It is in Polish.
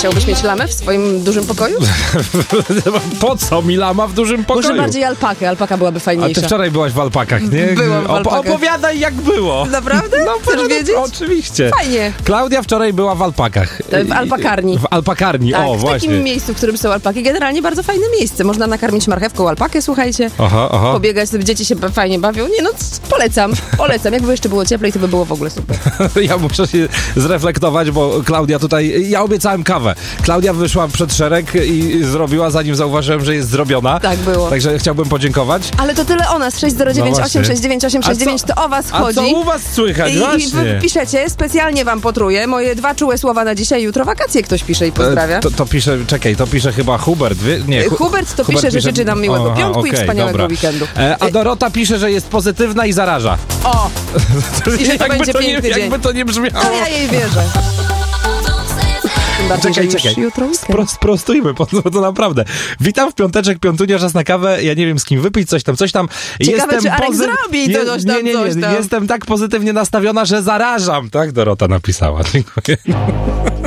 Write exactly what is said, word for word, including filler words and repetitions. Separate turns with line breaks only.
Chciałbyś mieć lamę w swoim dużym pokoju?
Po co mi lama w dużym pokoju?
Może bardziej alpakę, alpaka byłaby
A
fajniejsza.
ty wczoraj byłaś w alpakach, nie?
Byłam w alpakach.
Op- opowiadaj, jak było.
Naprawdę?
No,
Chcesz
no,
wiedzieć?
Oczywiście.
Fajnie.
Klaudia wczoraj była w alpakach.
W alpakarni.
W alpakarni,
Tak,
o
w
właśnie.
takim miejscu, w którym są alpaki. Generalnie bardzo fajne miejsce. Można nakarmić marchewką alpakę, słuchajcie.
Aha, aha.
Pobiegać, sobie dzieci się fajnie bawią. Nie no, c- polecam, polecam. Jakby jeszcze było cieplej, to by było w ogóle super.
Ja muszę się zreflektować, bo Klaudia tutaj... Ja obiecałem kawę. Klaudia wyszła przed szereg i zrobiła, zanim zauważyłem, że jest zrobiona.
Tak było.
Także chciałbym podziękować.
Ale to tyle o nas. sześć zero dziewięć
No
osiem
właśnie.
sześć dziewięć osiem sześć dziewięć,
A
to o was
A
chodzi.
co u was słychać?
I, I
Właśnie.
wy piszecie, specjalnie wam potruję. Moje dwa czułe słowa na dzisiaj, jutro wakacje ktoś pisze i pozdrawia.
E, To, to pisze, czekaj, to pisze chyba Hubert. Wie, nie, Hu-
Hubert to pisze, że życzy nam miłego
Aha,
piątku i
okej,
wspaniałego
dobra.
weekendu.
E, a Dorota pisze, że jest pozytywna i zaraża.
O! I że to
Jakby
będzie
to nie,
piękny dzień.
Jakby to nie brzmiało.
A ja jej wierzę. Tym bardziej,
Czekaj,
że już
czekaj.
jutro weekend.
Spro, sprostujmy, bo to, to naprawdę. Witam w piąteczek, piątunia, czas na kawę. Ja nie wiem, z kim wypić, coś tam, coś tam.
Ciekawe,
Jestem
czy Arek
pozy-
zrobi to coś tam,
nie, nie, nie,
coś tam.
Jestem tak pozytywnie nastawiona, że zarażam. Tak, Dorota napisała. Dziękuję.